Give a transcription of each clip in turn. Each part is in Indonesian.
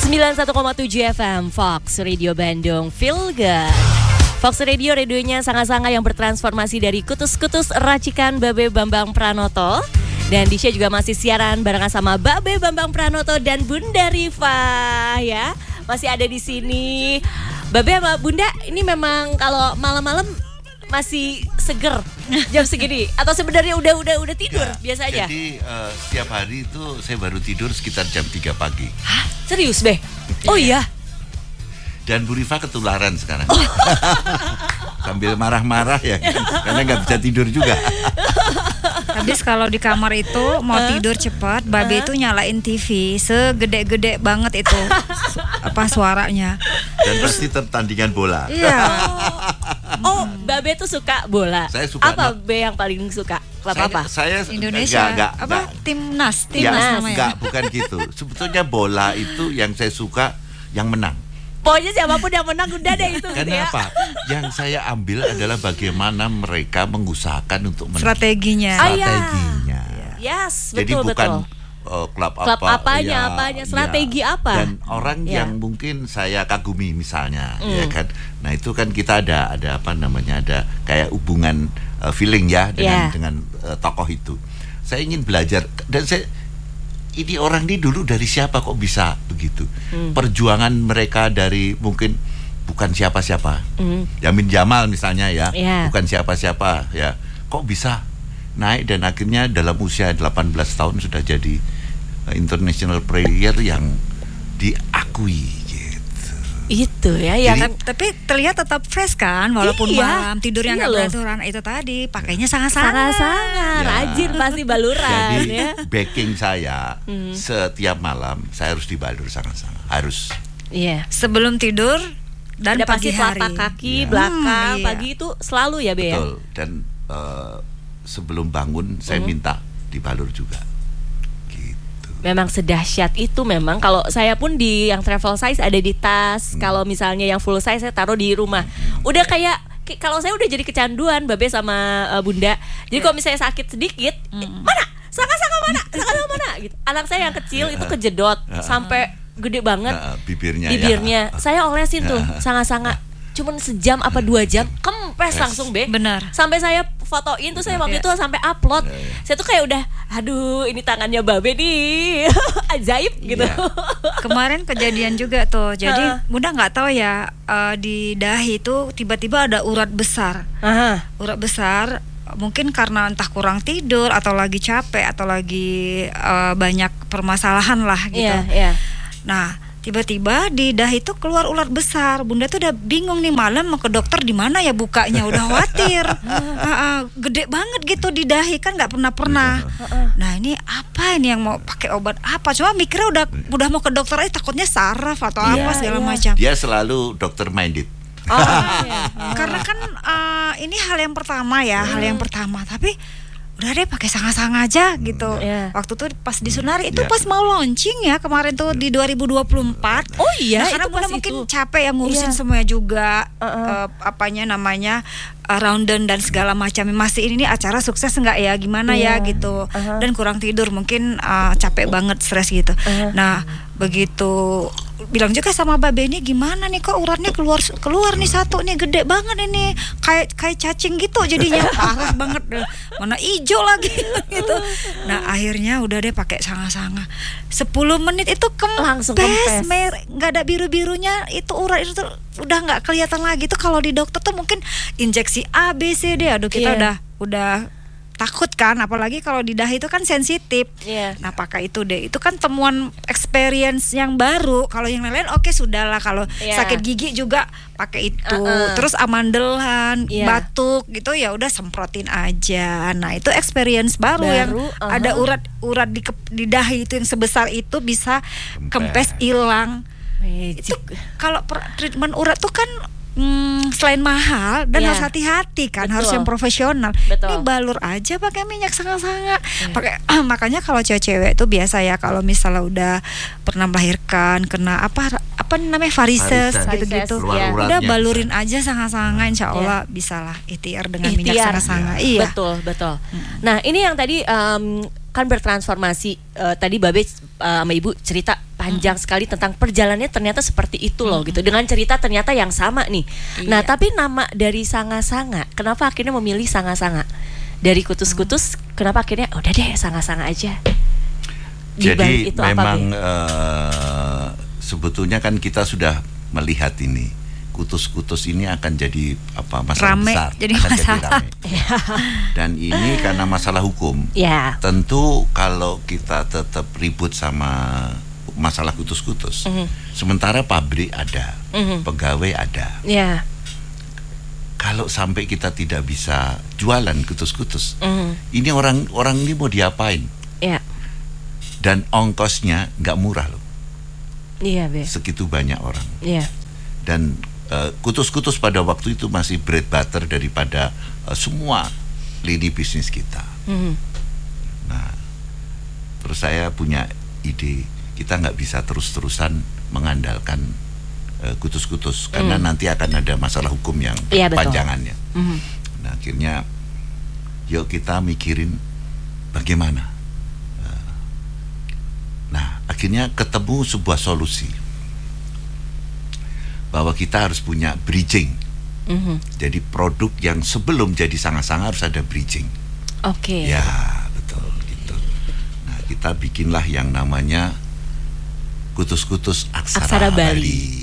91,7 FM Fox Radio Bandung, Feel Good. Fox Radio, radionya sangat-sangat yang bertransformasi dari kutus-kutus racikan Babe Bambang Pranoto. Dan Disha juga masih siaran barengan sama Babe Bambang Pranoto dan Bunda Rifa ya. Masih ada di sini. Babe sama Bunda ini memang kalau malam-malam masih seger jam segini atau sebenarnya udah tidur biasa aja? Jadi setiap hari itu saya baru tidur sekitar jam 3 pagi. Hah? Serius, Be? Oh iya. Dan Bu Rifa ketularan sekarang. Sambil marah-marah ya, karena nggak bisa tidur juga. Habis kalau di kamar itu mau tidur cepat, Babe itu nyalain TV segede-gede banget itu apa suaranya. Dan pasti pertandingan bola. Iya. Oh, Babe tuh suka bola. Saya suka. Apa Be yang paling suka? Apa? Saya Indonesia. Enggak. Timnas Ya, namanya. enggak, bukan gitu. Sebetulnya bola itu yang saya suka yang menang. Pokoknya siapapun yang menang udah deh itu. Kenapa? Yang saya ambil adalah bagaimana mereka mengusahakan untuk menang. Strateginya. Strateginya. Yes, Jadi betul. bukan klub apanya, strategi apa? Dan orang yang mungkin saya kagumi misalnya, ya kan. Nah itu kan kita ada apa namanya, ada kayak hubungan feeling ya dengan tokoh itu. Saya ingin belajar dan ini orang ini dulu dari siapa kok bisa begitu? Perjuangan mereka dari mungkin bukan siapa-siapa. Yamin Jamal misalnya ya, bukan siapa-siapa ya. Kok bisa naik dan akhirnya dalam usia 18 tahun sudah jadi international player yang diakui gitu. Itu ya, ya kan. Tapi terlihat tetap fresh kan, walaupun malam tidurnya nggak beraturan. Itu tadi pakainya sangat-sangat rajin pasti baluran. Jadi backing saya setiap malam saya harus dibalur sangat-sangat harus. Iya. Sebelum tidur dan udah pagi pasti hari. telapak kaki belakang pagi itu selalu ya Be. Betul. Dan sebelum bangun saya minta dibalur juga. Memang sedahsyat itu memang. Kalau saya pun di yang travel size ada di tas. Kalau misalnya yang full size saya taruh di rumah. Udah kayak kalau saya udah jadi kecanduan Babe sama Bunda. Jadi kalau misalnya sakit sedikit, mana? Sanga-sanga mana? Gitu. Anak saya yang kecil itu kejedot sampai gede banget bibirnya. Saya olesin tuh sanga-sanga. Cuman sejam apa 2 jam kempes langsung Be. Benar. Sampai saya fotoin tuh, saya waktu itu sampai upload. Saya tuh kayak udah, aduh ini tangannya Babe nih ajaib gitu. Kemarin kejadian juga tuh. Jadi Bunda nggak tahu ya, di dahi itu tiba-tiba ada urat besar. Urat besar mungkin karena entah kurang tidur atau lagi capek atau lagi banyak permasalahan lah gitu. Nah tiba-tiba di dahi itu keluar ulat besar. Bunda tuh udah bingung nih, malam mau ke dokter di mana ya bukanya, udah khawatir. Gede banget gitu di dahi, kan nggak pernah. Nah ini apa ini yang mau pakai obat apa? Cuma mikirnya udah mau ke dokter aja takutnya saraf atau apa segala macam. Dia selalu dokter minded. Karena kan ini hal yang pertama ya, Tapi udah deh pakai sanga-sanga aja gitu. Waktu tuh pas di Sunari itu pas mau launching ya kemarin tuh di 2024. Oh iya, karena Bunda mungkin capek yang ngurusin semuanya juga, roundan dan segala macam. Masih ini acara sukses enggak ya, gimana ya gitu. Dan kurang tidur mungkin, capek banget, stres gitu. Nah begitu bilang juga sama Babe, ini gimana nih kok uratnya keluar nih satu nih, gede banget ini, kayak cacing gitu jadinya, parah banget deh, mana hijau lagi gitu. Nah akhirnya udah deh pakai sanga-sanga 10 menit itu langsung kempes, nggak ada biru-birunya, itu urat itu udah nggak kelihatan lagi. Tuh kalau di dokter tuh mungkin injeksi A B C D, aduh kita udah takut kan, apalagi kalau di dahi itu kan sensitif. Nah pakai itu deh, itu kan temuan experience yang baru. Kalau yang lain oke sudahlah. Kalau sakit gigi juga pakai itu. Terus amandelan, batuk gitu ya udah semprotin aja. Nah itu experience baru yang ada urat di dahi itu yang sebesar itu bisa kempes hilang. Itu kalau treatment urat tuh kan selain mahal dan harus hati-hati kan, harus yang profesional. Ini balur aja pakai minyak sanga-sanga. Pakai makanya kalau cewek-cewek itu biasa ya, kalau misalnya udah pernah melahirkan, kena apa namanya varises gitu-gitu, udah balurin aja sanga-sanga, insya Allah bisalah ikhtiar dengan minyak sanga-sanga. Betul. Nah ini yang tadi kan bertransformasi. Tadi Babe sama Ibu cerita panjang sekali tentang perjalanannya ternyata seperti itu loh gitu. Dengan cerita ternyata yang sama nih. Nah, tapi nama dari Sanga-Sanga, kenapa akhirnya memilih Sanga-Sanga? Dari kutus-kutus, kenapa akhirnya udah deh Sanga-Sanga aja? Jadi itu memang sebetulnya kan kita sudah melihat ini kutus-kutus ini akan jadi masalah rame, besar, jadi akan masalah. jadi rame. Dan ini karena masalah hukum. Tentu kalau kita tetap ribut sama masalah kutus-kutus, sementara pabrik ada, pegawai ada. Kalau sampai kita tidak bisa jualan kutus-kutus, ini orang ini mau diapain? Dan ongkosnya nggak murah loh. Segitu banyak orang. Dan kutus-kutus pada waktu itu masih bread butter daripada semua lini bisnis kita. Nah, terus saya punya ide, kita nggak bisa terus-terusan mengandalkan kutus-kutus karena nanti akan ada masalah hukum yang panjangannya. Nah, akhirnya yuk kita mikirin bagaimana. Nah, akhirnya ketemu sebuah solusi bahwa kita harus punya bridging. Jadi produk yang sebelum jadi Sanga-Sanga harus ada bridging. Ya, betul gitu. Nah, kita bikinlah yang namanya kutus-kutus Aksara Bali.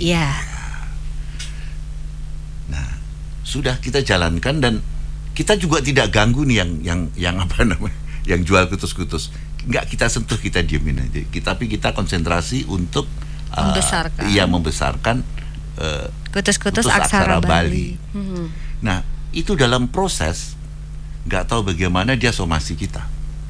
Nah, sudah kita jalankan dan kita juga tidak ganggu nih yang apa namanya, yang jual kutus-kutus. Enggak kita sentuh, kita diemin aja. Tapi kita konsentrasi untuk membesarkan kutus-kutus Aksara Bali. Nah, itu dalam proses nggak tahu bagaimana dia somasi kita.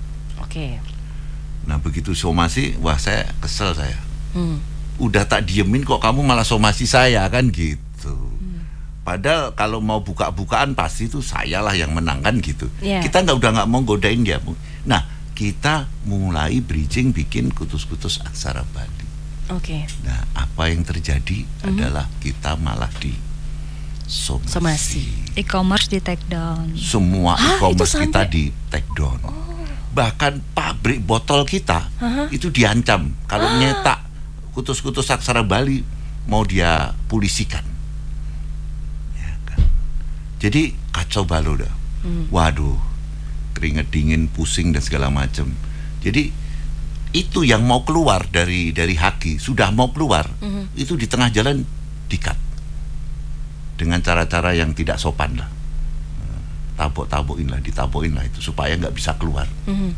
Nah, begitu somasi, wah saya kesel saya. Udah tak diemin kok kamu malah somasi saya kan gitu. Padahal kalau mau buka-bukaan pasti itu sayalah yang menang kan gitu. Kita udah nggak mau godain dia. Nah, kita mulai bridging bikin kutus-kutus Aksara Bali. Nah, apa yang terjadi adalah kita malah di somasi. E-commerce di take down. Semua e-commerce kita di take down. Bahkan pabrik botol kita itu diancam kalau nyetak kutus-kutus Aksara Bali mau dia polisikan. Ya kan? Jadi kacau balau dah. Waduh, keringet dingin, pusing dan segala macam. Jadi itu yang mau keluar dari haki, sudah mau keluar, itu di tengah jalan di-cut dengan cara-cara yang tidak sopan lah. Ditabokin lah itu supaya nggak bisa keluar.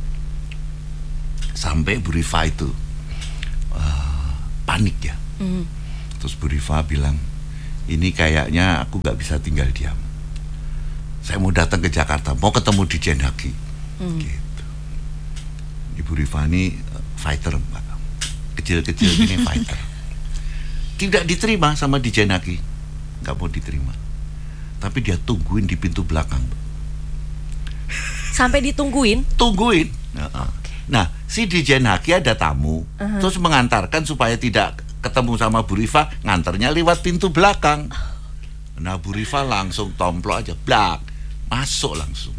Sampai Bu Rifa itu panik ya. Terus Bu Rifa bilang, ini kayaknya aku nggak bisa tinggal diam. Saya mau datang ke Jakarta, mau ketemu di Jenhaki. Gitu. Ibu Rifa ini fighter, Mbak. Kecil-kecil gini fighter. Tidak diterima sama di Jenhaki, nggak mau diterima. Tapi dia tungguin di pintu belakang. Sampai ditungguin? Tungguin. Nah, si di Jenhaki ada tamu, terus mengantarkan supaya tidak ketemu sama Bu Rifa, nganternya lewat pintu belakang. Nah, Bu Rifa langsung tomplok aja, blak, masuk langsung.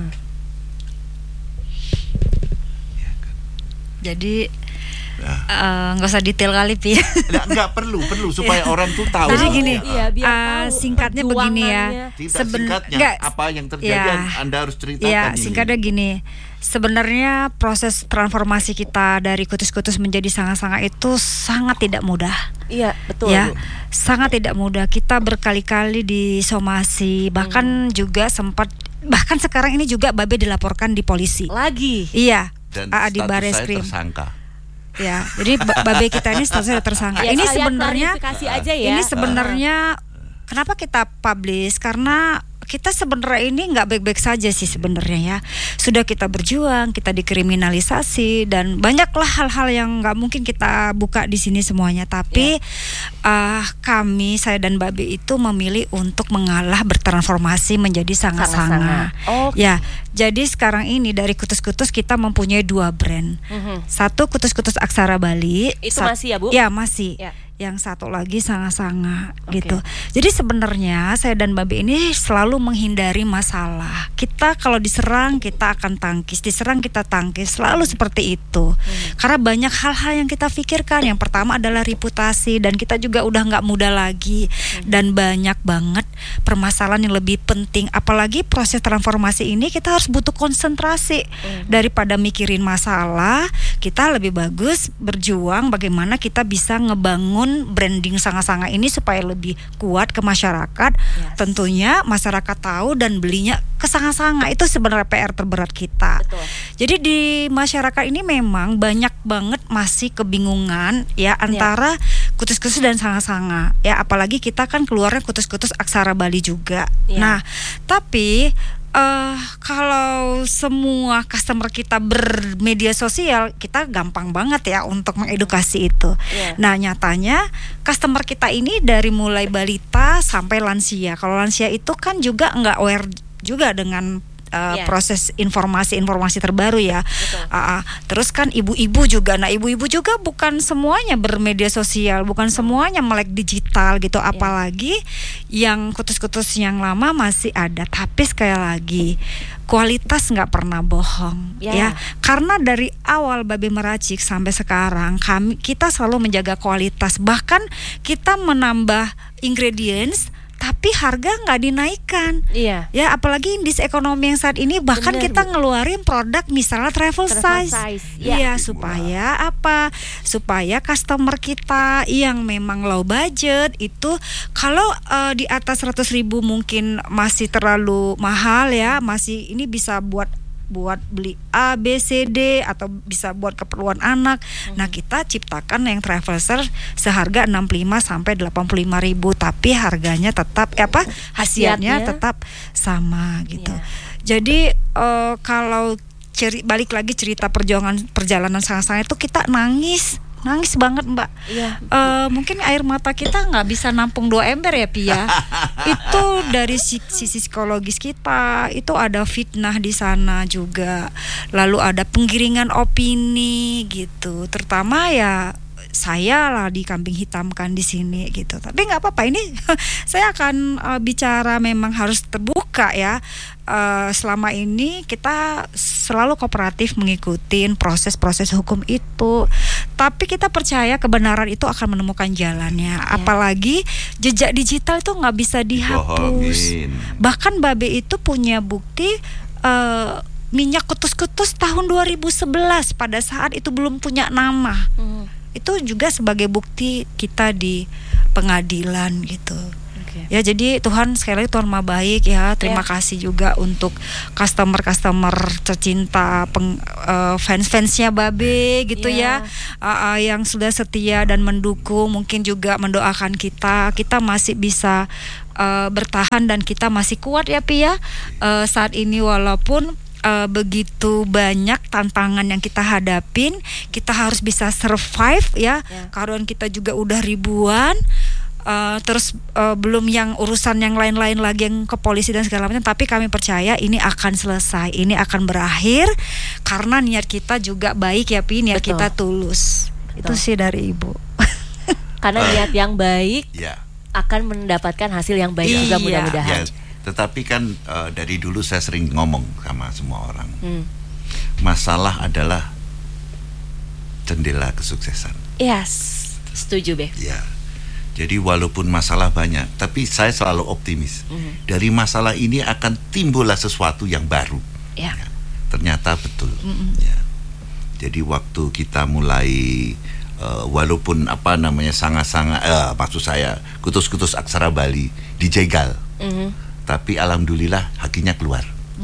Ya kan? Jadi nggak usah detail kali Pi. Nggak perlu supaya orang tuh tahu. Jadi gini, singkatnya begini ya. Singkatnya apa yang terjadi Anda harus ceritakan. Singkatnya gini. Sebenarnya proses transformasi kita dari kutus-kutus menjadi Sanga-Sanga itu sangat tidak mudah. Iya, betul. Ya, sangat tidak mudah. Kita berkali-kali disomasi, bahkan juga bahkan sekarang ini juga Babe dilaporkan di polisi. Lagi. Iya. Dan di Bareskrim. Tersangka. Ya, jadi Babe kita ini statusnya tersangka. Ini sebenarnya ini sebenarnya kenapa kita publish? Karena kita sebenarnya ini nggak baik-baik saja sih sebenarnya ya. Sudah kita berjuang, kita dikriminalisasi dan banyaklah hal-hal yang nggak mungkin kita buka di sini semuanya. Tapi kami, saya dan Babe itu memilih untuk mengalah bertransformasi menjadi Sanga-Sanga. Ya, jadi sekarang ini dari kutus-kutus kita mempunyai 2 brand. Satu kutus-kutus Aksara Bali. Itu masih ya Bu? Ya masih. yang satu lagi sanga-sanga gitu. Jadi sebenarnya saya dan Babe ini selalu menghindari masalah. Kita kalau diserang kita akan tangkis, diserang kita tangkis, selalu seperti itu. Karena banyak hal-hal yang kita pikirkan. Yang pertama adalah reputasi, dan kita juga udah nggak muda lagi, dan banyak banget permasalahan yang lebih penting. Apalagi proses transformasi ini kita harus butuh konsentrasi. Daripada mikirin masalah, kita lebih bagus berjuang bagaimana kita bisa ngebangun branding sanga-sanga ini supaya lebih kuat ke masyarakat. Tentunya masyarakat tahu dan belinya ke sanga-sanga. Itu sebenarnya PR terberat kita. Betul. Jadi di masyarakat ini memang banyak banget masih kebingungan ya antara kutus-kutus dan sanga-sanga. Ya apalagi kita kan keluarnya kutus-kutus aksara Bali juga. Nah, tapi kalau semua customer kita bermedia sosial, kita gampang banget ya untuk mengedukasi itu. Nah, nyatanya customer kita ini dari mulai balita sampai lansia. Kalau lansia itu kan juga nggak aware juga dengan proses informasi terbaru ya. Terus kan ibu-ibu juga. Nah, ibu-ibu juga bukan semuanya bermedia sosial, bukan semuanya melek digital gitu. Apalagi yang kutus-kutus yang lama masih ada. Tapi sekali lagi kualitas nggak pernah bohong ya. Karena dari awal Babe meracik sampai sekarang kita selalu menjaga kualitas. Bahkan kita menambah ingredients tapi harga nggak dinaikkan. Ya apalagi indeks ekonomi yang saat ini, bahkan kita ngeluarin produk misalnya travel size. Iya, supaya apa? Supaya customer kita yang memang low budget itu kalau di atas 100.000 mungkin masih terlalu mahal ya, masih ini bisa buat beli A, B, C, D atau bisa buat keperluan anak. Nah, kita ciptakan yang traveler seharga 65 sampai 85.000, tapi harganya tetap khasiatnya tetap sama gitu. Jadi kalau balik lagi cerita perjalanan sanga-sanga itu kita nangis banget, Mbak. Mungkin air mata kita nggak bisa nampung 2 ember ya, Pia. Itu dari sisi psikologis kita, itu ada fitnah di sana juga. Lalu ada penggiringan opini gitu. Terutama ya saya lah dikambing hitamkan di sini gitu. Tapi nggak apa-apa, ini saya akan bicara memang harus terbuka ya. Selama ini kita selalu kooperatif mengikuti proses-proses hukum itu, tapi kita percaya kebenaran itu akan menemukan jalannya. Apalagi jejak digital itu nggak bisa dihapus. Bahkan Babe itu punya bukti minyak kutus-kutus tahun 2011 pada saat itu belum punya nama. Itu juga sebagai bukti kita di pengadilan gitu. Ya, jadi Tuhan sekali lagi Tuhan Maha Baik ya. Terima kasih juga untuk customer tercinta, fans-fansnya Babe gitu ya, yang sudah setia dan mendukung, mungkin juga mendoakan kita masih bisa bertahan dan kita masih kuat ya Pi ya. Saat ini walaupun begitu banyak tantangan yang kita hadapin, kita harus bisa survive ya. Karyawan kita juga udah ribuan. Terus belum yang urusan yang lain-lain lagi yang ke polisi dan segala macam, tapi kami percaya ini akan selesai, ini akan berakhir karena niat kita juga baik ya Pi, niat kita tulus. Itu sih dari Ibu. Karena niat yang baik akan mendapatkan hasil yang baik juga mudah-mudahan. Tetapi kan dari dulu saya sering ngomong sama semua orang, masalah adalah jendela kesuksesan. Setuju Be. Jadi walaupun masalah banyak, tapi saya selalu optimis. Dari masalah ini akan timbullah sesuatu yang baru. Ternyata betul. Jadi waktu kita mulai, walaupun maksud saya kutus-kutus aksara Bali dijegal, tapi alhamdulillah hakinya keluar.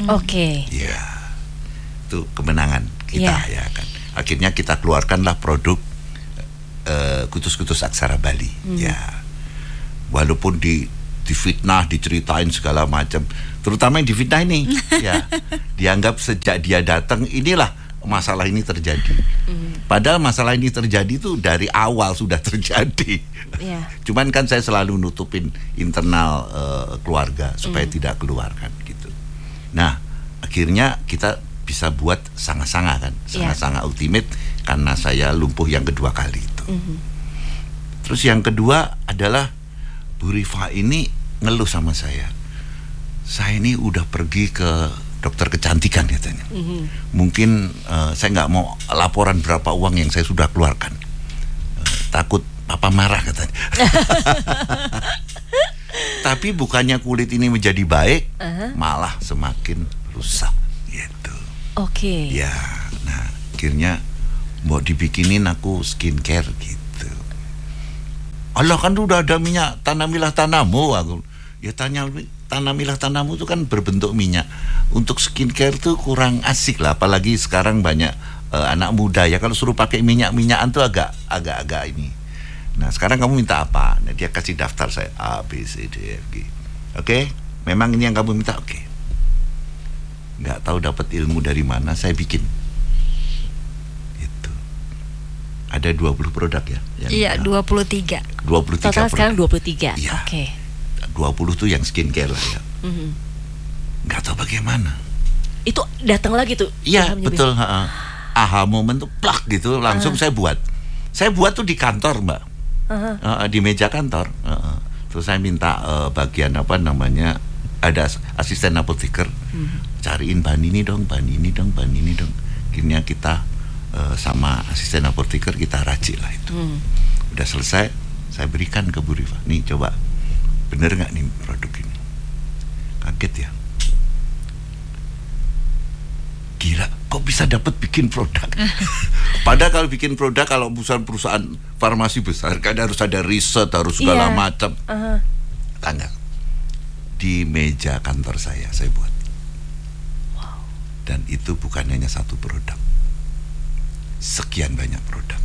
Itu kemenangan kita ya kan. Akhirnya kita keluarkanlah produk kutus-kutus aksara Bali. Walaupun difitnah, diceritain segala macam, terutama yang difitnah ini dianggap sejak dia datang inilah masalah ini terjadi. Padahal masalah ini terjadi itu dari awal sudah terjadi. Cuman kan saya selalu nutupin internal keluarga supaya tidak keluar kan gitu. Nah, akhirnya kita bisa buat sanga-sanga kan, sanga-sanga ultimate, karena saya lumpuh yang kedua kali itu. Terus yang kedua adalah Bu Rifa ini ngeluh sama saya ini udah pergi ke dokter kecantikan katanya. Mungkin saya nggak mau laporan berapa uang yang saya sudah keluarkan, takut papa marah katanya. Tapi bukannya kulit ini menjadi baik, malah semakin rusak gitu. Oke. Ya, nah akhirnya mau dibikinin aku skincare gitu. Allah, kan udah ada minyak tanamilah tanamu. Aku ya tanya, tanamilah tanamu itu kan berbentuk minyak. Untuk skincare tuh kurang asik lah, apalagi sekarang banyak anak muda ya, kalau suruh pakai minyak-minyakan tuh agak ini. Nah sekarang kamu minta apa? Nah dia kasih daftar saya A, B, C, D, F, G. Oke, memang ini yang kamu minta. Oke. Nggak tahu dapat ilmu dari mana, saya bikin. Itu. Ada 20 produk ya? Iya, 23. 23 total produk. sekarang 23. Iya. Oke. 20 tuh yang skincare lah ya. Nggak tahu bagaimana. Itu datang lagi tuh. Iya, betul. Aha momen tuh plak gitu, langsung saya buat. Saya buat tuh di kantor, Mbak. Di meja kantor. Terus saya minta bagian apa namanya, ada asisten apoteker, cariin bahan ini dong. Akhirnya kita sama asisten apoteker kita racik lah itu. Udah selesai, saya berikan ke Bu Rifa. Nih coba, bener nggak nih produk ini? Kaget ya. Gila, kok bisa dapat bikin produk? Padahal kalau bikin produk, kalau perusahaan farmasi besar kan harus ada riset, harus segala macam. Tanggal di meja kantor saya buat. Wow. Dan itu bukan hanya satu produk, sekian banyak produk.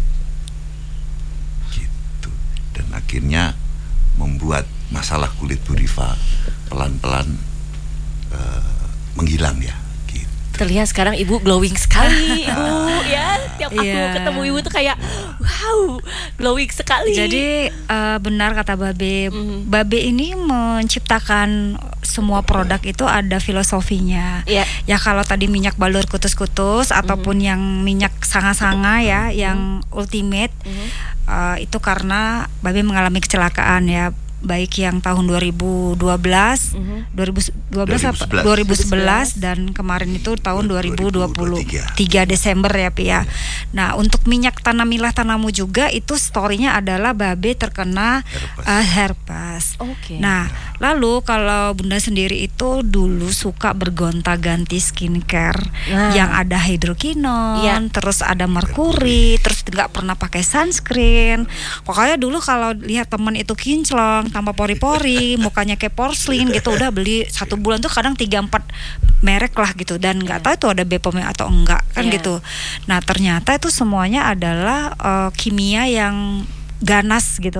Gitu. Dan akhirnya membuat masalah kulit Bu Rifa pelan-pelan menghilang ya. Terlihat sekarang ibu glowing sekali, ibu ya. Tiap aku ketemu ibu tuh kayak wow, glowing sekali. Jadi benar kata Babe. Babe ini menciptakan semua produk itu ada filosofinya. Ya kalau tadi minyak balur kutus-kutus ataupun yang minyak sanga-sanga ya, yang ultimate, itu karena Babe mengalami kecelakaan ya. Baik yang tahun 2011 dan kemarin itu tahun 2023 Desember ya Pi ya. Nah untuk minyak tanamilah tanamu juga itu storynya adalah Babe terkena herpes. Nah lalu kalau Bunda sendiri itu dulu suka bergonta-ganti skincare yang ada hidrokinon, terus ada merkuri, terus nggak pernah pakai sunscreen. Pokoknya dulu kalau lihat teman itu kinclong tanpa pori-pori, mukanya kayak porselin gitu, udah beli 1 bulan tuh kadang 3-4 merek lah gitu, dan nggak tahu itu ada BPOM atau enggak kan gitu. Nah ternyata itu semuanya adalah kimia yang ganas gitu.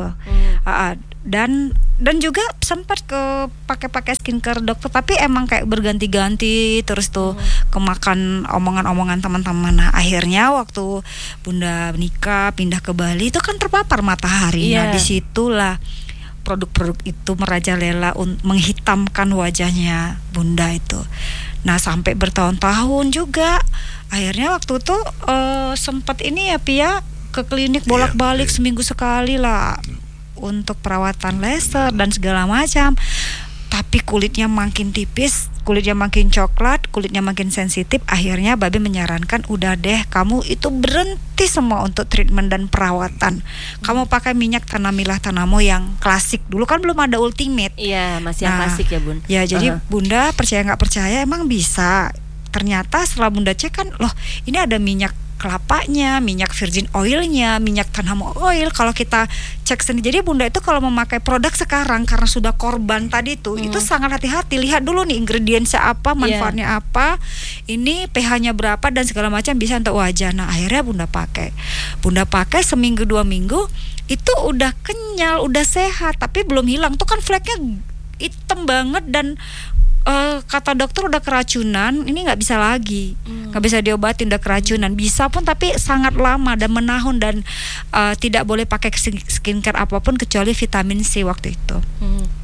Dan juga sempat pakai skincare dokter, tapi emang kayak berganti-ganti terus tuh kemakan omongan-omongan teman-teman. Nah akhirnya waktu Bunda nikah pindah ke Bali itu kan terpapar matahari. Nah disitulah produk-produk itu merajalela menghitamkan wajahnya Bunda itu. Nah sampai bertahun-tahun juga. Akhirnya waktu itu sempat ini ya Pia ke klinik bolak-balik seminggu sekali lah untuk perawatan laser dan segala macam. Tapi kulitnya makin tipis, kulitnya makin coklat, kulitnya makin sensitif. Akhirnya Babe menyarankan, udah deh kamu itu berhenti semua untuk treatment dan perawatan. Kamu pakai minyak tanamilah tanamu yang klasik. Dulu kan belum ada ultimate. Iya, masih yang klasik ya Bun. Ya jadi Bunda percaya nggak percaya emang bisa. Ternyata setelah Bunda cek kan, loh ini ada minyak kelapanya, minyak virgin oilnya, minyak tanamu oil. Kalau kita cek sendiri, jadi Bunda itu kalau memakai produk sekarang karena sudah korban tadi itu sangat hati-hati. Lihat dulu nih ingredientsnya apa, manfaatnya apa, ini pH-nya berapa dan segala macam, bisa untuk wajah. Nah akhirnya Bunda pakai seminggu 2 minggu itu udah kenyal, udah sehat, tapi belum hilang. Tuh kan fleknya hitam banget dan kata dokter udah keracunan, ini nggak bisa lagi, nggak bisa diobatin, udah keracunan. Bisa pun tapi sangat lama dan menahun, dan tidak boleh pakai skincare apapun kecuali vitamin C waktu itu.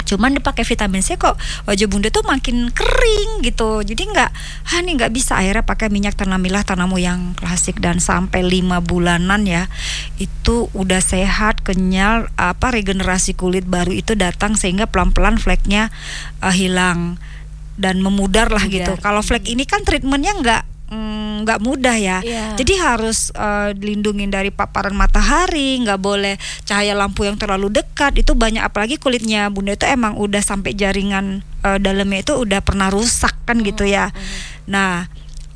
Cuman dipakai vitamin C kok wajah bunda tuh makin kering gitu. Jadi nggak bisa, akhirnya pakai minyak Tanamilah Tanamu yang klasik, dan sampai 5 bulanan ya itu udah sehat, kenyal, regenerasi kulit baru itu datang, sehingga pelan-pelan fleknya hilang dan memudar lah gitu. Kalau flek ini kan treatmentnya nggak mudah ya. Jadi harus dilindungin dari paparan matahari, nggak boleh cahaya lampu yang terlalu dekat. Itu banyak, apalagi kulitnya bunda itu emang udah sampai jaringan dalamnya itu udah pernah rusak kan gitu ya. Nah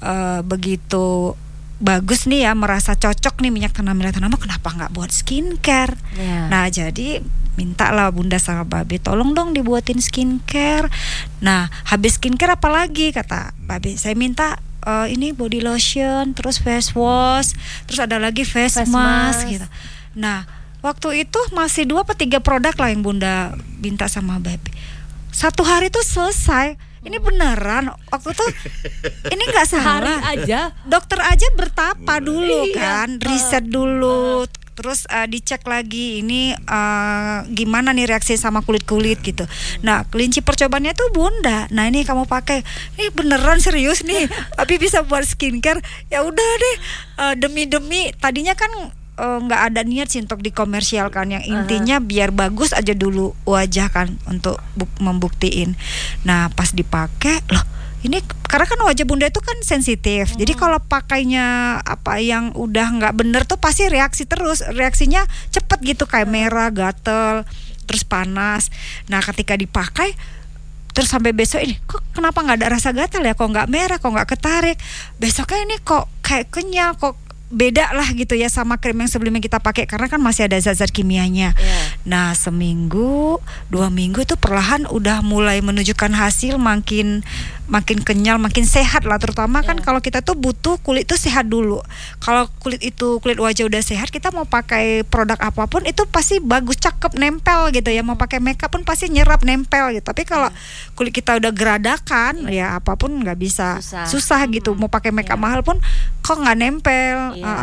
begitu bagus nih ya, merasa cocok nih minyak Tanamilah Tanamu, kenapa nggak buat skincare? Nah jadi minta lah bunda sama babe, tolong dong dibuatin skincare. Nah habis skincare apa lagi, kata babe, saya minta ini body lotion, terus face wash, terus ada lagi face mask gitu. Nah waktu itu masih 2 atau 3 produk lah yang bunda minta sama babe. 1 hari tuh selesai. Ini beneran waktu itu, ini nggak salah. Aja dokter aja bertapa dulu kan, riset dulu, terus dicek lagi ini gimana nih reaksi sama kulit gitu. Nah kelinci percobaannya tuh bunda. Nah ini kamu pakai, ini beneran serius nih, tapi bisa buat skincare. Ya udah deh, demi tadinya kan nggak ada niat sih untuk dikomersialkan, yang intinya biar bagus aja dulu wajah kan, untuk membuktiin. Nah pas dipakai, loh ini karena kan wajah bunda itu kan sensitif. Jadi kalau pakainya apa yang udah nggak bener tuh pasti reaksi terus, reaksinya cepet gitu, kayak merah, gatel, terus panas. Nah ketika dipakai terus sampai besok ini, kok kenapa nggak ada rasa gatal ya, kok nggak merah, kok nggak ketarik. Besoknya ini kok kayak kenyal, kok beda lah gitu ya sama krim yang sebelumnya kita pakai, karena kan masih ada zat-zat kimianya. Nah seminggu 2 minggu itu perlahan udah mulai menunjukkan hasil, makin kenyal, makin sehat lah. Terutama kan kalau kita tuh butuh kulit tuh sehat dulu. Kalau kulit wajah udah sehat, kita mau pakai produk apapun itu pasti bagus, cakep, nempel gitu ya. Mau pakai makeup pun pasti nyerap, nempel gitu. Tapi kalau kulit kita udah geradakan, ya apapun nggak bisa, susah gitu. Mau pakai makeup mahal pun kok nggak nempel.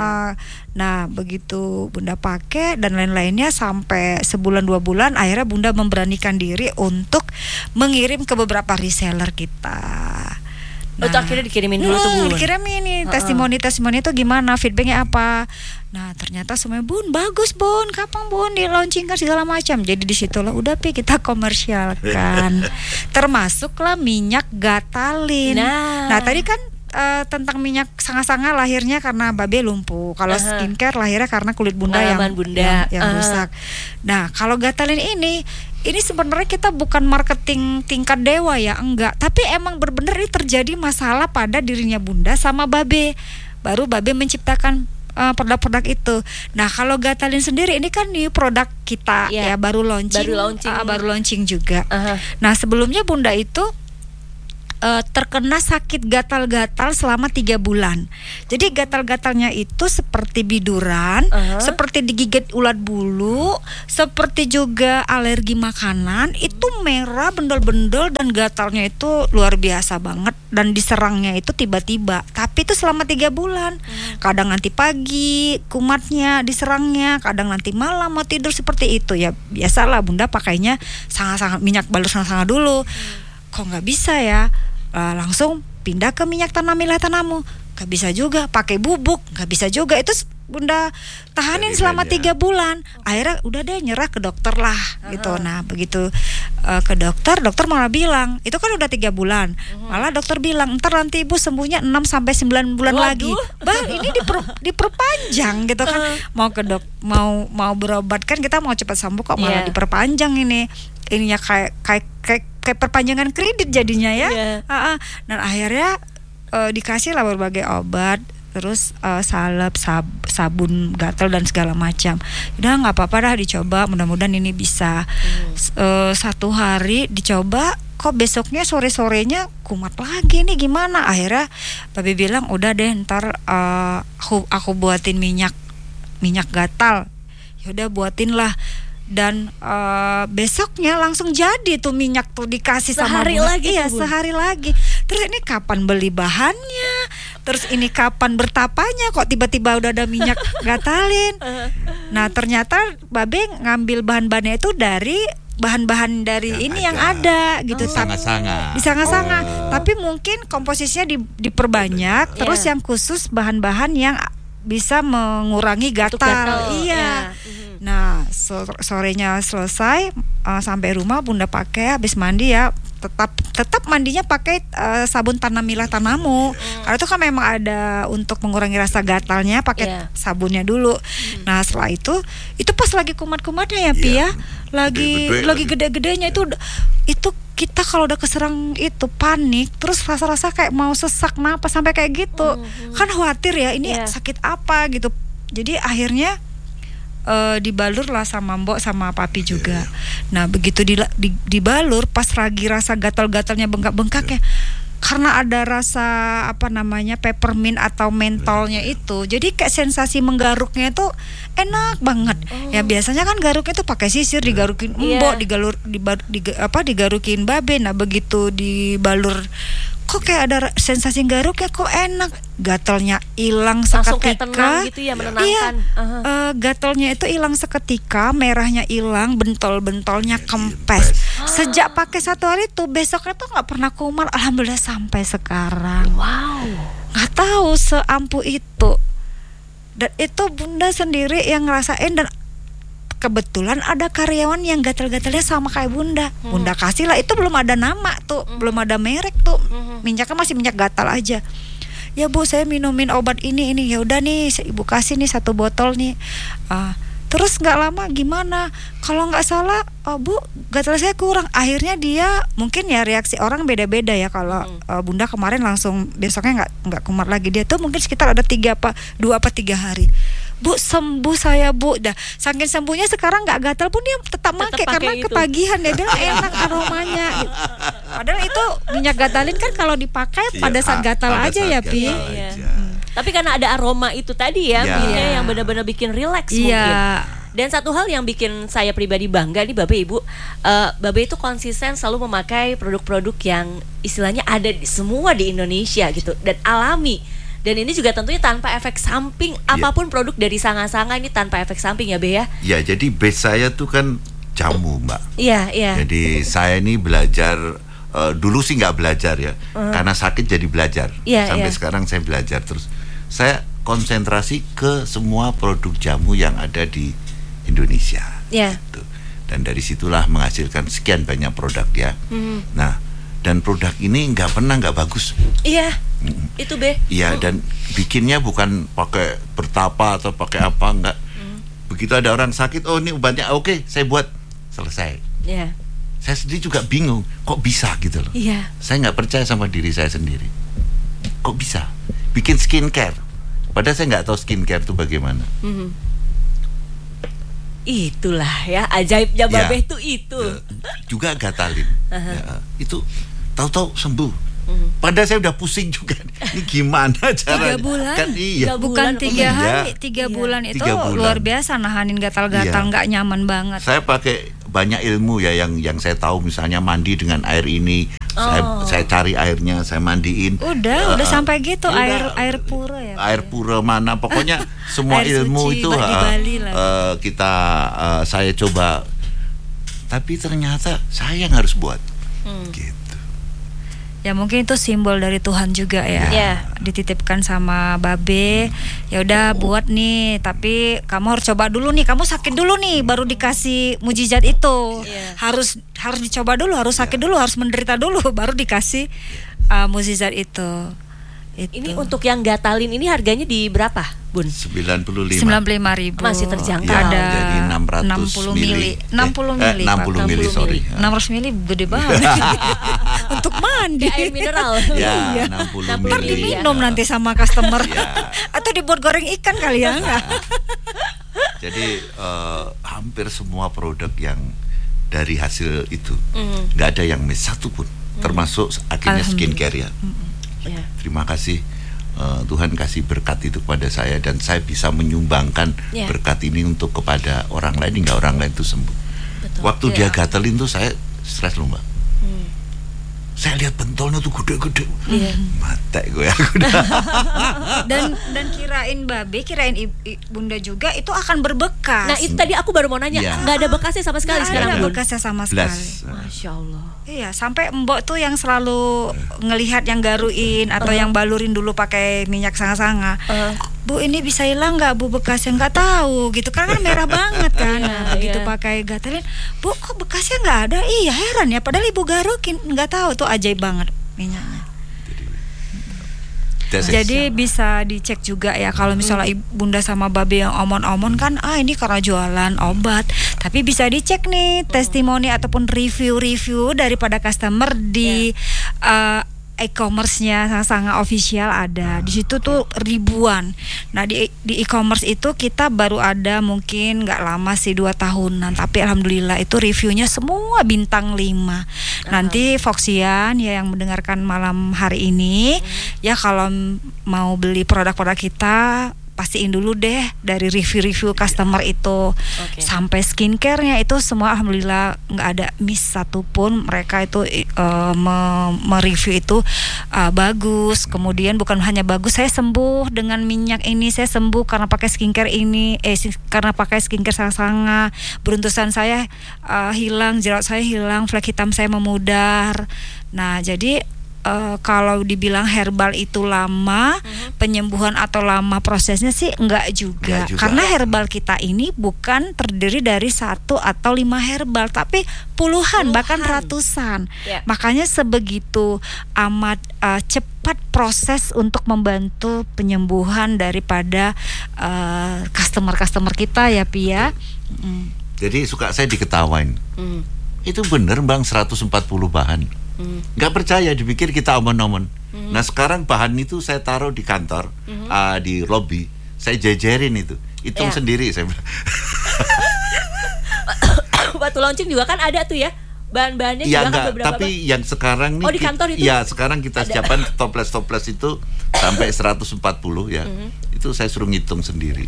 Nah begitu bunda pakai dan lain-lainnya sampai sebulan 2 bulan, akhirnya bunda memberanikan diri untuk mengirim ke beberapa reseller kita. Nah, itu akhirnya dikirimin dulu tuh bun. Dikirimin nih testimoni itu gimana, feedbacknya apa. Nah ternyata semuanya, bun bagus bun, kapan bun di launchingkan segala macam. Jadi di situ lah udah kita komersialkan. Termasuklah minyak Gatalin. Nah tadi kan tentang minyak sanga-sanga lahirnya karena babe lumpuh. Kalau skincare lahirnya karena kulit bunda yang rusak. Nah kalau Gatalin ini sebenarnya kita bukan marketing tingkat dewa ya, enggak. Tapi emang benar-benar ini terjadi masalah pada dirinya bunda sama babe. Baru babe menciptakan produk-produk itu. Nah kalau Gatalin sendiri ini kan new produk kita ya, baru launching juga. Nah sebelumnya bunda itu terkena sakit gatal-gatal selama 3 bulan. Jadi gatal-gatalnya itu seperti biduran, seperti digigit ulat bulu, seperti juga alergi makanan. Itu merah, bendol-bendol, dan gatalnya itu luar biasa banget. Dan diserangnya itu tiba-tiba. Tapi itu selama 3 bulan. Kadang nanti pagi kumatnya diserangnya, kadang nanti malam mau tidur seperti itu. Ya biasalah bunda pakainya sangat-sangat minyak balur sangat-sangat dulu. Kok nggak bisa ya? Langsung pindah ke minyak Tanamilah Tanamu. Gak bisa juga, pakai bubuk gak bisa juga. Itu bunda tahanin selama 3 bulan. Akhirnya udah deh nyerah ke dokter lah gitu. Nah begitu ke dokter malah bilang itu kan udah 3 bulan. Malah dokter bilang ntar nanti ibu sembuhnya 6-9 bulan lagi. Bang ini diperpanjang gitu kan. Mau ke mau berobat kan kita mau cepat sembuh, kok malah diperpanjang ininya kayak perpanjangan kredit jadinya ya. Dan akhirnya dikasih lah berbagai obat, terus salep, sabun gatal dan segala macam. Udah nggak apa-apa dah dicoba, mudah-mudahan ini bisa. 1 hari dicoba, kok besoknya sore-sorenya kumat lagi nih, gimana? Akhirnya babe bilang udah deh ntar aku buatin minyak gatal. Yaudah buatin lah. Dan besoknya langsung jadi tuh minyak tuh dikasih sehari sama lagi. Sehari lagi. Terus ini kapan beli bahannya? Terus ini kapan bertapanya? Kok tiba-tiba udah ada minyak Gatalin? Nah ternyata babe ngambil bahan-bahannya itu dari bahan-bahan dari ini yang ada gitu. Disanga-sanga. Tapi mungkin komposisinya diperbanyak, terus yang khusus bahan-bahan yang bisa mengurangi gatal. Iya. Nah, sorenya selesai, sampai rumah Bunda pakai, habis mandi ya tetap mandinya pakai sabun tanam Mila Tanamu. Karena itu kan memang ada untuk mengurangi rasa gatalnya, pakai sabunnya dulu. Nah, setelah itu pas lagi kumat-kumatnya ya Pi ya. Lagi gede-gedenya itu kita kalau udah keserang itu panik, terus rasa-rasa kayak mau sesak napas sampai kayak gitu. Kan khawatir ya, ini sakit apa gitu. Jadi akhirnya dibalur lah sama Mbok sama Papi juga. Nah, begitu dibalur, pas lagi rasa gatal-gatalnya bengkak-bengkak ya, karena ada rasa peppermint atau mentolnya itu, jadi kayak sensasi menggaruknya itu enak banget. Ya biasanya kan garuknya itu pakai sisir, digarukin Mbok, digarukin Babe. Nah, begitu dibalur kok kayak ada sensasi garuknya, kok enak, gatalnya hilang seketika. Langsung kayak tenang gitu ya, menenangkan. Iya, gatalnya itu hilang seketika, merahnya hilang, bentol-bentolnya kempes. Sejak pakai 1 hari itu, besoknya tuh nggak pernah kumat, alhamdulillah sampai sekarang. Wow, nggak tahu seampuh itu. Dan itu Bunda sendiri yang ngerasain, dan kebetulan ada karyawan yang gatal-gatalnya sama kayak Bunda. Bunda kasih lah, itu belum ada nama tuh, belum ada merek tuh. Minyaknya masih minyak gatal aja. Ya Bu, saya minumin obat ini. Ya udah nih, Ibu kasih nih 1 botol nih. Terus nggak lama gimana? Kalau nggak salah, Bu, gatal saya kurang. Akhirnya dia mungkin ya reaksi orang beda-beda ya. Kalau Bunda kemarin langsung besoknya nggak kumat lagi, dia tuh mungkin sekitar ada 2 apa 3 hari. Bu, sembuh saya Bu. Dah saking sembuhnya sekarang nggak gatal pun dia tetap pakai karena gitu. Ketagihan, dia bilang enak aromanya gitu. Padahal itu minyak gatalin kan kalau dipakai pada saat gatal aja ya Pi. Tapi karena ada aroma itu tadi ya, yang benar-benar bikin rileks mungkin. Dan satu hal yang bikin saya pribadi bangga nih Babe Ibu, Babe itu konsisten selalu memakai produk-produk yang istilahnya ada semua di Indonesia gitu, dan alami. Dan ini juga tentunya tanpa efek samping, apapun produk dari Sanga-Sanga ini tanpa efek samping ya Be ya. Ya, jadi base saya tuh kan jamu Mbak. Iya. Jadi saya ini belajar, dulu sih nggak belajar ya, karena sakit jadi belajar. Sampai sekarang saya belajar terus. Saya konsentrasi ke semua produk jamu yang ada di Indonesia. Gitu. Dan dari situlah menghasilkan sekian banyak produk ya. Nah, dan produk ini nggak pernah nggak bagus. Itu Be. Iya, dan bikinnya bukan pakai bertapa atau pakai apa, enggak. Begitu ada orang sakit, oh ini obatnya, oke, saya buat, selesai. Saya sendiri juga bingung, kok bisa gitu loh. Saya nggak percaya sama diri saya sendiri. Kok bisa bikin skincare, padahal saya nggak tahu skincare itu bagaimana. Itulah ya ajaibnya Babe itu. Juga gatalin. Itu tahu-tahu sembuh. Padahal saya udah pusing juga. Ini gimana caranya? 3 bulan? Kan iya. Bukan 3 hari, 3 bulan itu 3 bulan. Luar biasa nahanin gatal-gatal, nggak nyaman banget. Saya pakai banyak ilmu ya yang saya tahu, misalnya mandi dengan air ini. Saya cari airnya, saya mandiin. Udah sampai gitu, air pura ya. Air pura mana, pokoknya semua ilmu suci, itu saya coba. Tapi ternyata saya yang harus buat. Gitu. Ya mungkin itu simbol dari Tuhan juga ya. Dititipkan sama Babe. Ya udah buat nih, tapi kamu harus coba dulu nih. Kamu sakit dulu nih baru dikasih mujizat itu. Harus dicoba dulu, harus sakit dulu, harus menderita dulu baru dikasih mujizat itu. Ini untuk yang gatalin ini harganya di berapa, Bun? 95.000. Masih terjangkau. Ada jadi 60 mili. 60 mili, sorry. 600 mili gede banget. Untuk mandi. Air mineral. Ya, 60 mili. Ntar diminum nanti sama customer. Atau dibuat goreng ikan kali ya. Jadi hampir semua produk yang dari hasil itu nggak ada yang miss satupun, termasuk akhirnya skincare ya. Terima kasih, Tuhan kasih berkat itu kepada saya, dan saya bisa menyumbangkan berkat ini untuk kepada orang lain hingga orang lain itu sembuh. Waktu dia gatalin tuh saya stres loh Mbak. saya lihat pentolnya tuh gede-gede. Mata gue dan kirain Babe, kirain Bunda juga itu akan berbekas. Nah itu tadi aku baru mau nanya, nggak ada bekasnya sama sekali sekarang. Nggak ada bekasnya sama sekali. Masya Allah. Iya, sampai Mbok tuh yang selalu ngelihat yang garuin atau yang balurin dulu pakai minyak sanga-sanga. Bu, ini bisa hilang nggak Bu bekasnya? Nggak tahu gitu, karena kan merah banget kan. Nah, begitu pakai gatalin, Bu kok bekasnya nggak ada? Iya heran ya, padahal Ibu garukin, nggak tahu tuh ajaib banget minyaknya. Jadi bisa dicek juga ya kalau misalnya Bunda sama Babe yang omon-omon kan ini karena jualan obat, tapi bisa dicek nih testimoni ataupun review-review daripada customer di e-commerce-nya Sanga Official ada. Di situ tuh ribuan. Nah, di e-commerce itu kita baru ada mungkin nggak lama sih 2 tahunan, tapi alhamdulillah itu reviewnya semua bintang 5. Nanti Foxian ya yang mendengarkan malam hari ini ya kalau mau beli produk-produk kita pastiin dulu deh dari review-review customer itu. Sampai skincare-nya itu semua alhamdulillah nggak ada miss satupun. Mereka itu mereview itu bagus. Kemudian bukan hanya bagus, saya sembuh dengan minyak ini, saya sembuh karena pakai skincare ini, karena pakai skincare Sanga. Beruntusan saya hilang, jerawat saya hilang, flek hitam saya memudar. Nah jadi kalau dibilang herbal itu lama penyembuhan atau lama prosesnya sih enggak juga. Karena herbal kita ini bukan terdiri dari 1 atau 5 herbal, tapi puluhan bahkan ratusan. Makanya sebegitu amat cepat proses untuk membantu penyembuhan daripada customer kita ya Pia. Jadi suka saya diketawain. Itu bener Bang 140 bahan. Nggak percaya, dipikir kita omon-omon. Nah sekarang bahan itu saya taruh di kantor, di lobby, saya jejerin itu, hitung sendiri saya. Waktu launching juga kan ada tuh ya, bahan-bahannya juga kan beberapa. Tapi yang sekarang nih, di kantor itu? Ya sekarang kita siapkan toples itu sampai 140 ya, itu saya suruh ngitung sendiri.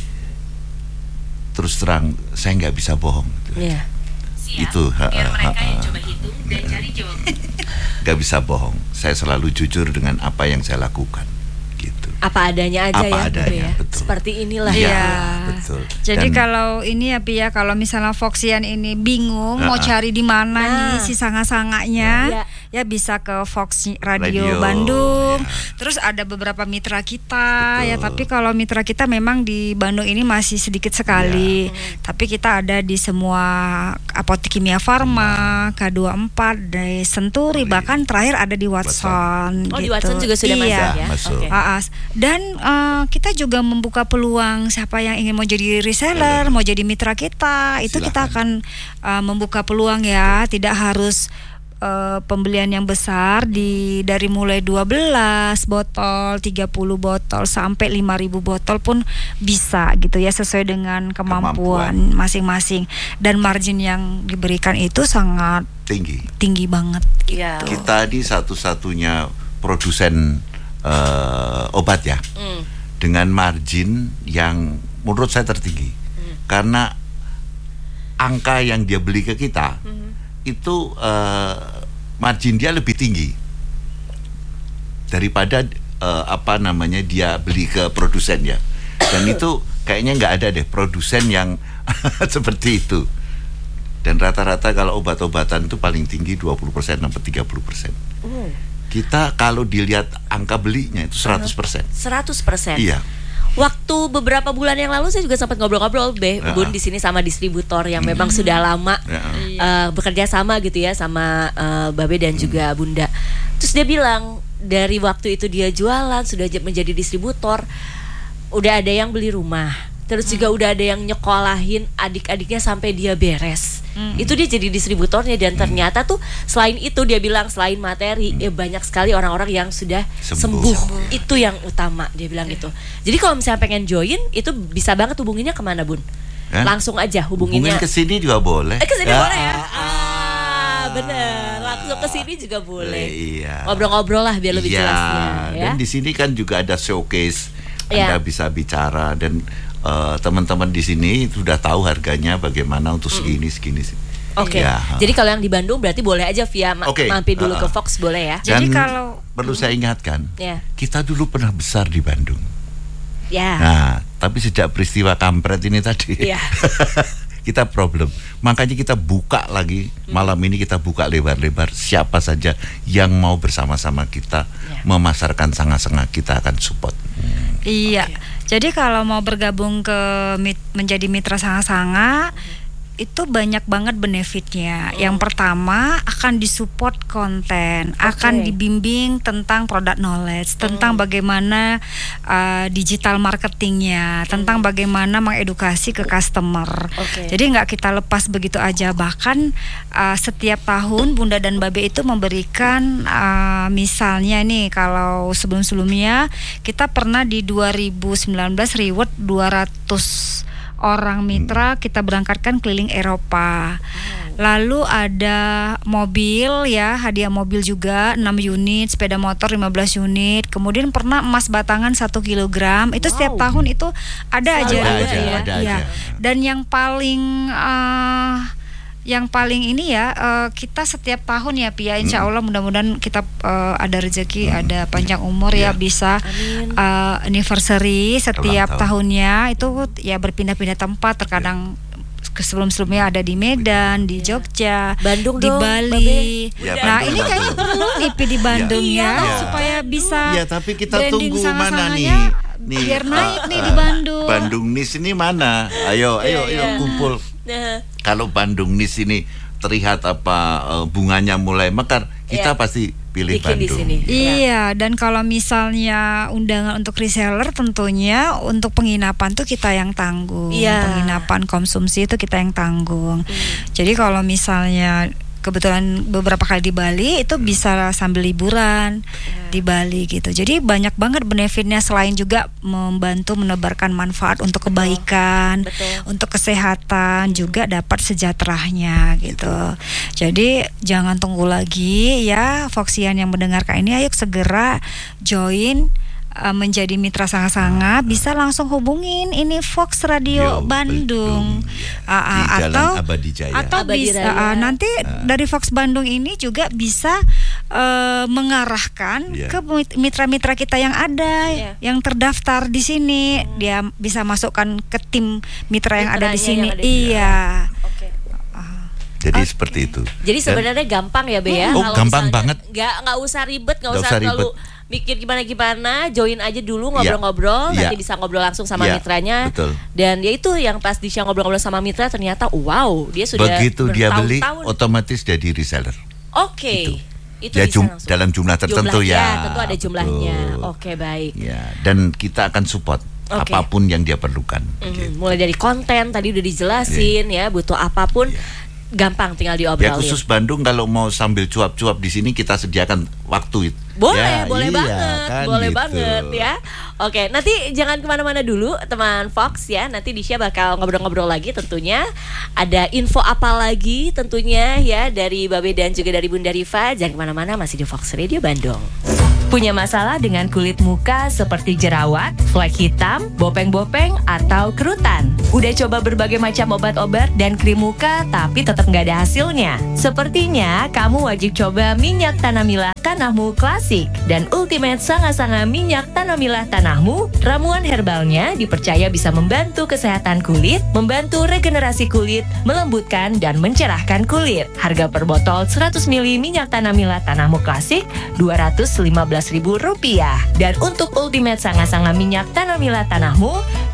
Terus terang, saya nggak bisa bohong. Itu biar mereka yang coba hitung dan cari jawaban. Gak bisa bohong, saya selalu jujur dengan apa yang saya lakukan gitu. Apa adanya aja apa adanya, ya, betul. Seperti inilah betul. Jadi kalau ini ya Pia, kalau misalnya Foxian ini bingung mau cari di mana nih si sanga-sanganya, ya bisa ke Fox Radio Bandung. Terus ada beberapa mitra kita ya, tapi kalau mitra kita memang di Bandung ini masih sedikit sekali. Tapi kita ada di semua apotek Kimia Farma, K24, di Senturi, bahkan terakhir ada di Watson. Di Watson juga sudah masuk ya. Dan kita juga membuka peluang siapa yang ingin mau jadi reseller, mau jadi mitra kita, itu kita akan membuka peluang ya, tidak harus pembelian yang besar dari mulai 12 botol, 30 botol sampai 5.000 botol pun bisa gitu ya, sesuai dengan kemampuan masing-masing, dan margin yang diberikan itu sangat tinggi banget gitu. Kita di satu-satunya produsen obat ya, dengan margin yang menurut saya tertinggi, karena angka yang dia beli ke kita itu margin dia lebih tinggi daripada dia beli ke produsen ya. Dan itu kayaknya nggak ada deh produsen yang seperti itu. Dan rata-rata kalau obat-obatan itu paling tinggi 20% sampai 30%. Kita kalau dilihat angka belinya itu 100%. 100%. Iya. Waktu beberapa bulan yang lalu saya juga sempat ngobrol-ngobrol Bun di sini sama distributor yang memang sudah lama bekerja sama gitu ya sama Babe dan juga Bunda. Terus dia bilang dari waktu itu dia jualan sudah menjadi distributor, udah ada yang beli rumah, terus juga udah ada yang nyekolahin adik-adiknya sampai dia beres. Itu dia jadi distributornya, dan ternyata tuh selain itu dia bilang selain materi banyak sekali orang-orang yang sudah sembuh. Itu yang utama dia bilang gitu. Jadi kalau misalnya pengen join itu bisa banget hubunginnya kemana Bun? Langsung aja hubunginnya. Hubungin ke sini juga boleh. Ke sini boleh ya? Bener, langsung ke sini juga boleh. Ngobrol-ngobrol lah biar lebih jelasnya ya. Dan di sini kan juga ada showcase. Anda bisa bicara, dan teman-teman di sini sudah tahu harganya bagaimana untuk segini. Oke. Ya. Jadi kalau yang di Bandung berarti boleh aja via mampir dulu ke Fox boleh ya. Jadi Dan kalau perlu saya ingatkan, Ya. kita dulu pernah besar di Bandung. Ya. Nah, tapi sejak peristiwa kampret ini tadi, Iya. kita problem. Makanya kita buka lagi malam ini, kita buka lebar-lebar. Siapa saja yang mau bersama-sama kita memasarkan sanga-sanga, kita akan support. Iya. Jadi kalau mau bergabung ke menjadi mitra sanga-sanga itu banyak banget benefitnya. Yang pertama akan disupport konten, akan dibimbing tentang product knowledge, tentang bagaimana digital marketingnya, tentang bagaimana mengedukasi ke customer. Jadi nggak kita lepas begitu aja. Bahkan setiap tahun Bunda dan Babe itu memberikan misalnya nih, kalau sebelum-sebelumnya kita pernah di 2019 reward 200 orang mitra kita berangkatkan keliling Eropa. Lalu ada mobil ya, hadiah mobil juga 6 unit, sepeda motor 15 unit. Kemudian pernah emas batangan 1 kilogram. Itu setiap tahun itu ada aja. Dan yang paling ini ya, kita setiap tahun ya Pia, insya Allah mudah-mudahan kita ada rezeki, ada panjang umur ya, bisa anniversary setiap tahunnya itu ya berpindah-pindah tempat. Terkadang sebelum-sebelumnya ada di Medan, di Jogja, Bandung di dong, Bali. Babe. Nah ini kayaknya perlu nih Pi di Bandung supaya bisa. Ya, tapi kita tunggu mana nih biar naik nih di Bandung. Bandung Nis ini mana? Ayo kumpul. Kalau Bandung Nis ini terlihat bunganya mulai mekar, kita pasti pilih bikin Bandung. Di sini. Iya, dan kalau misalnya undangan untuk reseller, tentunya untuk penginapan tuh kita yang tanggung. Penginapan konsumsi itu kita yang tanggung. Jadi kalau misalnya kebetulan beberapa kali di Bali itu bisa sambil liburan di Bali gitu. Jadi banyak banget benefitnya, selain juga membantu menebarkan manfaat untuk kebaikan, untuk kesehatan, juga dapat sejahteranya gitu. Jadi jangan tunggu lagi ya, Foxian yang mendengarkan ini, ayo segera join menjadi mitra sanga-sanga. Bisa langsung hubungin ini Fox Radio Bandung, Jalan Abadi Jaya. Atau bisa nanti dari Fox Bandung ini juga bisa mengarahkan ke mitra-mitra kita yang ada, yang terdaftar di sini. Dia bisa masukkan ke tim mitra yang ada di sini. Jadi seperti itu. Jadi sebenarnya gampang ya Be ya. Kalau gampang banget. Nggak usah ribet, nggak usah terlalu mikir gimana, join aja dulu, ngobrol-ngobrol, nanti bisa ngobrol langsung sama mitranya. Dan ya itu yang pas Disha ngobrol-ngobrol sama mitra, ternyata wow, dia sudah begitu dia beli otomatis jadi reseller. Itu ya, bisa langsung. Dalam jumlah tertentu tentu ada jumlahnya. Baik. Ya, dan kita akan support apapun yang dia perlukan. Mulai dari konten tadi udah dijelasin ya, butuh apapun. Gampang, tinggal diobrolin. Ya khusus Bandung kalau mau sambil cuap-cuap di sini kita sediakan waktu itu. Boleh banget ya. Oke, nanti jangan kemana-mana dulu teman Fox ya. Nanti Disha bakal ngobrol-ngobrol lagi tentunya. Ada info apa lagi tentunya ya dari Babe dan juga dari Bunda Rifa. Jangan kemana-mana, masih di Fox Radio Bandung. Punya masalah dengan kulit muka seperti jerawat, flek hitam, bopeng-bopeng, atau kerutan? Udah coba berbagai macam obat-obat dan krim muka tapi tetap nggak ada hasilnya? Sepertinya kamu wajib coba minyak Tanamilah Tanahmu Klasik dan Ultimate Sanga-Sanga Minyak Tanamilah Tanahmu. Ramuan herbalnya dipercaya bisa membantu kesehatan kulit, membantu regenerasi kulit, melembutkan dan mencerahkan kulit. Harga per botol 100 ml minyak Tanamilah Tanahmu Klasik Rp215.000. Dan untuk Ultimate Sanga-Sanga Minyak Tanamilah Tanahmu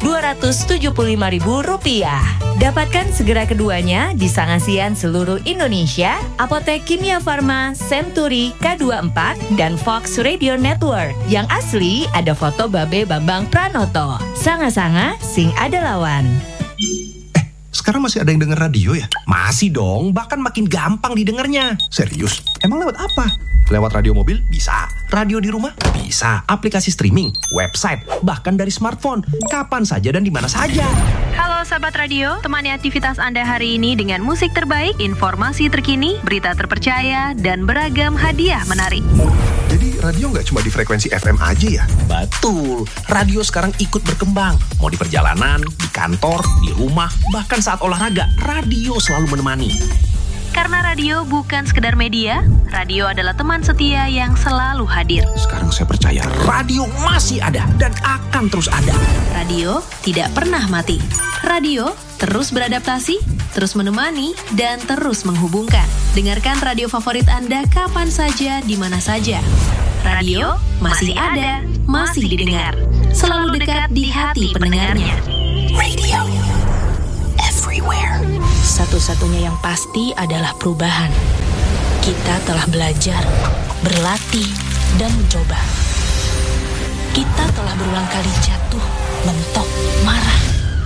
Rp275.000. Dapatkan segera keduanya di Sangasian seluruh Indonesia, Apotek Kimia Farma, Century, K24, dan Fox Radio Network. Yang asli ada foto Babe Bambang Pranoto. Sanga-sanga sing ada lawan. Sekarang masih ada yang denger radio ya? Masih dong, bahkan makin gampang didengarnya. Serius? Emang lewat apa? Lewat radio mobil? Bisa. Radio di rumah? Bisa. Aplikasi streaming, website, bahkan dari smartphone. Kapan saja dan di mana saja. Halo sahabat radio, temani aktivitas Anda hari ini dengan musik terbaik, informasi terkini, berita terpercaya, dan beragam hadiah menarik. Jadi radio nggak cuma di frekuensi FM aja ya? Betul, radio sekarang ikut berkembang. Mau di perjalanan, di kantor, di rumah, bahkan saat olahraga, radio selalu menemani. Karena radio bukan sekedar media, radio adalah teman setia yang selalu hadir. Sekarang saya percaya radio masih ada dan akan terus ada. Radio tidak pernah mati. Radio terus beradaptasi, terus menemani, dan terus menghubungkan. Dengarkan radio favorit Anda kapan saja, di mana saja. Radio masih ada, masih didengar. Selalu dekat di hati pendengarnya. Radio everywhere. Satu-satunya yang pasti adalah perubahan. Kita telah belajar, berlatih, dan mencoba. Kita telah berulang kali jatuh, mentok, marah.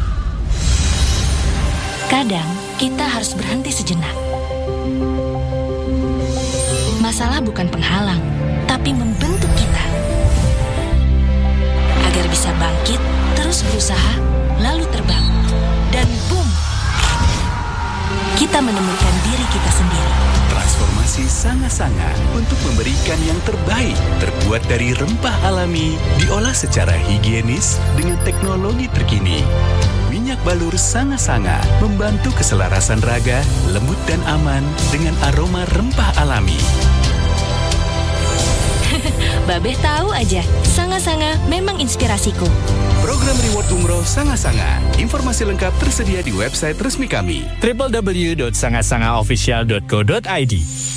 Kadang kita harus berhenti sejenak. Masalah bukan penghalang, tapi membentuk kita. Agar bisa bangkit, terus berusaha, lalu terbang. Dan boom! Kita menemukan diri kita sendiri. Transformasi Sanga-Sanga untuk memberikan yang terbaik, terbuat dari rempah alami, diolah secara higienis dengan teknologi terkini. Minyak balur Sanga-Sanga membantu keselarasan raga, lembut dan aman dengan aroma rempah alami. Babeh tahu aja, Sanga-Sanga memang inspirasiku. Program reward umroh Sanga-Sanga. Informasi lengkap tersedia di website resmi kami, www.sangasangaofficial.co.id.